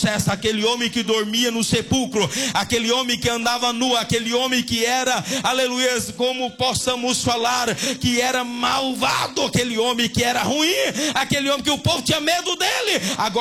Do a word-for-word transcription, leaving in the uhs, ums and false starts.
processo, aquele homem que dormia no sepulcro, aquele homem que andava nu, aquele homem que era, aleluia, como possamos falar, que era malvado, aquele homem que era ruim, aquele homem que o povo tinha medo dele. Agora